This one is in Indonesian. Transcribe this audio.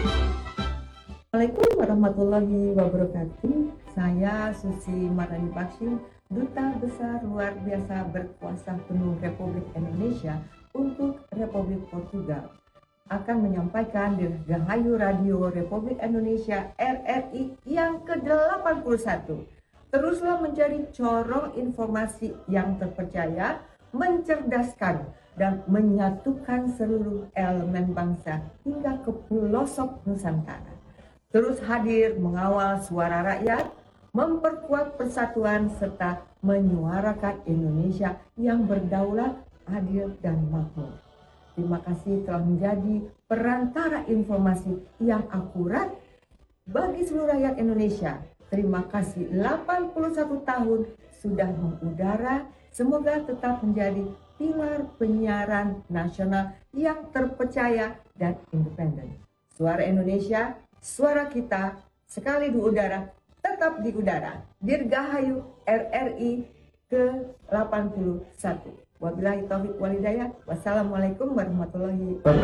Assalamualaikum warahmatullahi wabarakatuh. Saya Susi Mardani Baksin, Duta Besar Luar Biasa Berkuasa Penuh Republik Indonesia untuk Republik Portugal, akan menyampaikan di Dirgahayu Radio Republik Indonesia RRI yang ke-81. Teruslah menjadi corong informasi yang terpercaya, mencerdaskan, dan menyatukan seluruh elemen bangsa hingga ke pelosok Nusantara. Terus hadir mengawal suara rakyat, memperkuat persatuan serta menyuarakan Indonesia yang berdaulat, adil, dan makmur. Terima kasih telah menjadi perantara informasi yang akurat bagi seluruh rakyat Indonesia. Terima kasih 81 tahun sudah mengudara. Semoga tetap menjadi pilar penyiaran nasional yang terpercaya dan independen. Suara Indonesia, suara kita, sekali di udara, tetap di udara. Dirgahayu RRI ke-81. Wabillahi taufiq walhidayah. Wassalamualaikum warahmatullahi wabarakatuh.